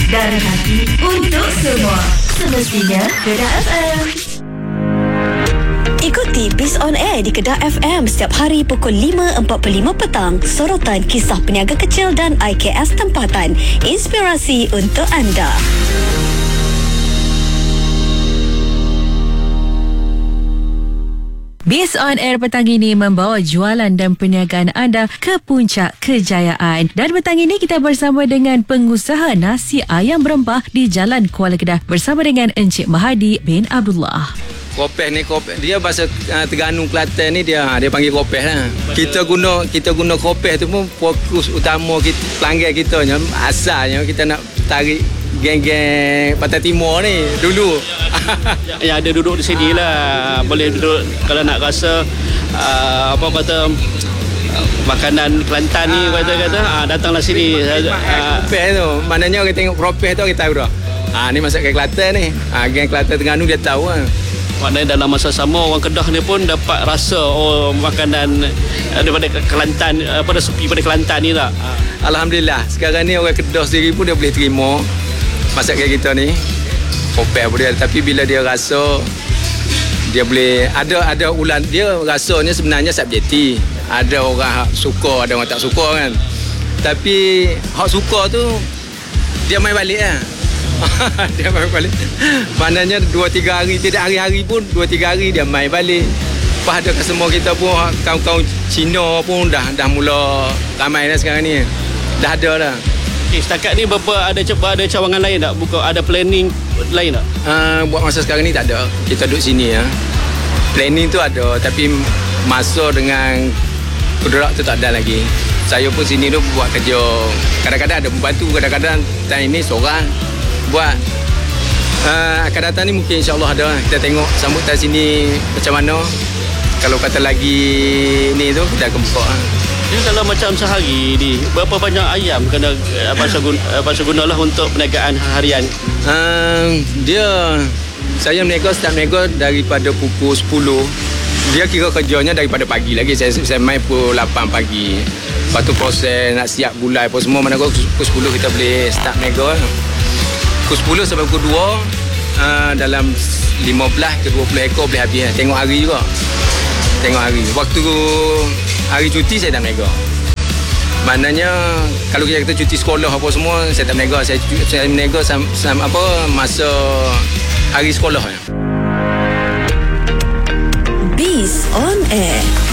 dari hati untuk semua. Semestinya Kedah FM. Ikuti Biz on Air di Kedah FM setiap hari pukul 5.45 petang. Sorotan kisah peniaga kecil dan IKS tempatan. Inspirasi untuk anda. Biz on Air petang ini membawa jualan dan perniagaan anda ke puncak kejayaan. Dan petang ini kita bersama dengan pengusaha nasi ayam berempah di Jalan Kuala Kedah bersama dengan Encik Mahadi bin Abdullah. Kopeh ni dia bahasa Terengganu Kelantan ni dia panggil kopeh lah. Kita guna kopeh tu pun fokus utama kita, pelanggan kita nya asalnya kita nak tarik geng-geng Pantai Timur ni dulu. Yang ada duduk di sini lah, boleh duduk kalau nak rasa makanan Kelantan ni kata datanglah sini. Kopeh tu maknanya orang tengok kopeh tu kita tahu dah. Ni masak ke Kelantan ni. Geng Kelantan Terengganu dia tahu lah. Maknanya dalam masa sama orang Kedah ni pun dapat rasa makanan daripada Kelantan, resepi pada Kelantan ni tak. Alhamdulillah sekarang ni orang Kedah sendiri pun dia boleh terima masak kayak kita ni. Kopeh pun dia, tapi bila dia rasa dia boleh ada ulan dia rasanya sebenarnya subjektif. Ada orang suka, ada orang tak suka kan. Tapi hak suka tu dia main balik lah. Dia main balik. Maknanya 2-3 hari, tidak hari-hari pun 2-3 hari dia main balik. Lepas ada customer kita pun kaum-kaum Cina pun dah mula ramai dah sekarang ni. Dah ada dah. Setakat ni ada cawangan lain tak? Bukan ada planning lain tak? Buat masa sekarang ni tak ada. Kita duduk sini ya. Planning tu ada tapi masa dengan kudrat tu tak ada lagi. Saya pun sini tu buat kerja. Kadang-kadang ada membantu, kadang-kadang time ni seorang buat. Akan datang ni mungkin insyaAllah ada. Kita tengok sambutan sini macam mana. Kalau kata lagi ni tu kita akan buka. Jadi kalau macam sehari ni berapa banyak ayam kena Abang gunalah untuk perniagaan harian? Saya start berniaga daripada pukul 10. Dia kira kerjanya daripada pagi lagi. Saya main pukul 8 pagi. Lepas tu proses nak siap gulai apa semua, mana pukul 10 kita boleh start berniaga. Pukul 10 sampai pukul 2 dalam 15 ke 20 ekor boleh habis. Tengok hari juga. Tengok hari. Waktu hari cuti saya tak berniaga. Maknanya kalau kita cuti sekolah apa semua saya tak berniaga. Saya berniaga masa hari sekolah. Biz on Air.